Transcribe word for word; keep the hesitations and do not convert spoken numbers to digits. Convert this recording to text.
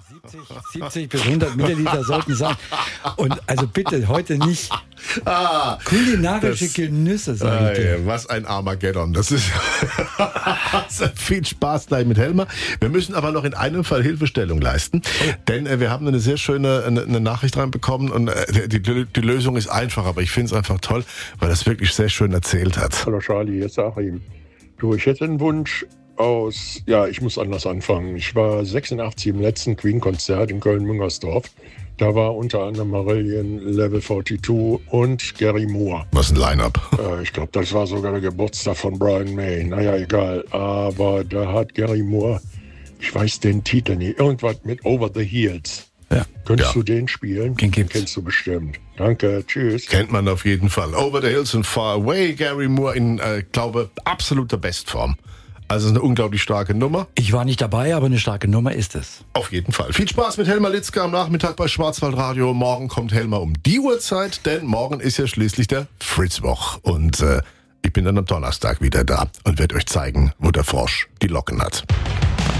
siebzig bis hundert Milliliter sollten sein. Und also bitte heute nicht ah, kulinarische das, Genüsse, sage ich dir. Was ein Armageddon. Das ist viel Spaß gleich mit Helmer. Wir müssen aber noch in einem Fall Hilfestellung leisten, oh. denn äh, wir haben eine sehr schöne eine, eine Nachricht reinbekommen und äh, die, die, die Lösung ist einfach, aber ich finde es einfach toll, weil er es wirklich sehr schön erzählt hat. Hallo Charlie, jetzt sag ihm. Du, ich hätte einen Wunsch aus, ja, ich muss anders anfangen. Ich war sechsundachtzig im letzten Queen-Konzert in Köln-Müngersdorf. Da war unter anderem Marillion, Level zweiundvierzig und Gary Moore. Was ein Line-Up. Äh, ich glaube, das war sogar der Geburtstag von Brian May. Naja, egal. Aber da hat Gary Moore, ich weiß den Titel nicht, irgendwas mit Over the Heels. Ja. Könntest ja. du den spielen? Den gibt's. Kennst du bestimmt. Danke, tschüss. Kennt man auf jeden Fall. Over the Hills and Far Away, Gary Moore in, äh, glaube, absoluter Bestform. Also eine unglaublich starke Nummer. Ich war nicht dabei, aber eine starke Nummer ist es. Auf jeden Fall. Viel Spaß mit Helmer Litzka am Nachmittag bei Schwarzwaldradio. Morgen kommt Helmer um die Uhrzeit, denn morgen ist ja schließlich der Fritzwoch. Und äh, ich bin dann am Donnerstag wieder da und werde euch zeigen, wo der Frosch die Locken hat.